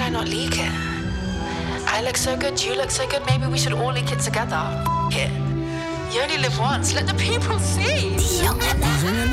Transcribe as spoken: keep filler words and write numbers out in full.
I not leak it? I look so good, you look so good, maybe we should all leak it together. F- it. You only live once, let the people see. Die jongen